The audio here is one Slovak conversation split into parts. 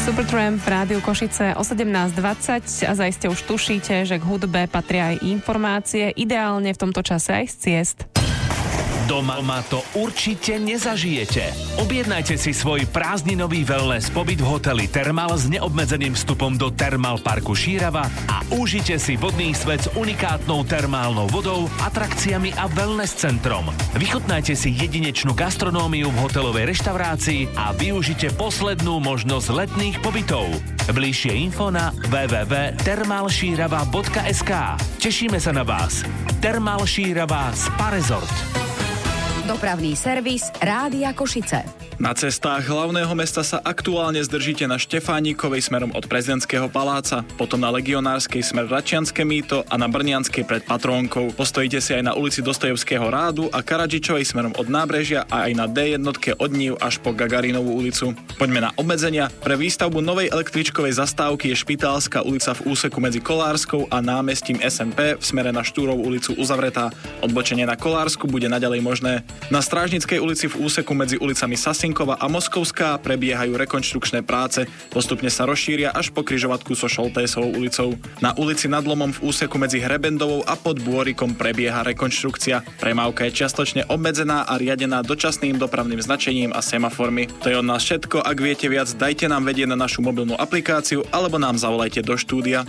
Supertramp v Rádiu Košice o 17:20 a zaiste už tušíte, že k hudbe patria aj informácie, ideálne v tomto čase aj z ciest. Doma to určite nezažijete. Objednajte si svoj prázdninový wellness pobyt v hoteli Thermal s neobmedzeným vstupom do Thermal parku Šírava a užite si vodný svet s unikátnou termálnou vodou, atrakciami a wellness centrom. Vychutnajte si jedinečnú gastronómiu v hotelovej reštaurácii a využite poslednú možnosť letných pobytov. Bližšie info na www.thermalšírava.sk. Tešíme sa na vás. Thermal Šírava Spa Resort. Dopravný servis Rádia Košice. Na cestách hlavného mesta sa aktuálne zdržíte na Štefánikovej smerom od Prezidentského paláca, potom na Legionárskej smer Račianske mýto a na Brnianskej pred Patrónkou. Postojíte si aj na ulici Dostojevského rádu a Karadžičovej smerom od Nábrežia a aj na D1 od Nív až po Gagarinovú ulicu. Poďme na obmedzenia. Pre výstavbu novej električkovej zastávky je Špitálska ulica v úseku medzi Kolárskou a námestím SNP v smere na Štúrovú ulicu uzavretá. Odbočenie na Kolársku bude naďalej možné. Na Strážnickej ulici v úseku medzi ulicami Sasinková a Moskovská prebiehajú rekonštrukčné práce. Postupne sa rozšíria až po križovatku so Šoltésovou ulicou. Na ulici Nad Lomom v úseku medzi Hrebendovou a pod Bôrikom prebieha rekonštrukcia. Premávka je čiastočne obmedzená a riadená dočasným dopravným značením a semaformi. To je od nás všetko. Ak viete viac, dajte nám vedieť na našu mobilnú aplikáciu alebo nám zavolajte do štúdia.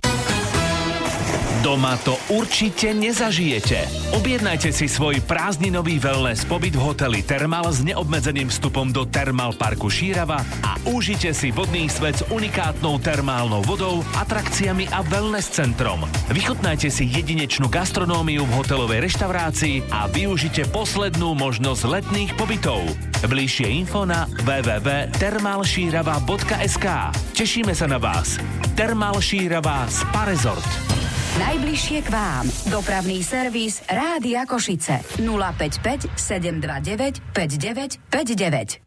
Doma to určite nezažijete. Objednajte si svoj prázdninový wellness pobyt v hoteli Thermal s neobmedzeným vstupom do Thermal parku Šírava a užite si vodný svet s unikátnou termálnou vodou, atrakciami a wellness centrom. Vychutnajte si jedinečnú gastronómiu v hotelovej reštaurácii a využite poslednú možnosť letných pobytov. Bližšie info na www.thermalšírava.sk. Tešíme sa na vás. Thermal Šírava Spa Resort. Najbližšie k vám. Dopravný servis Rádia Košice. 055 729 5959.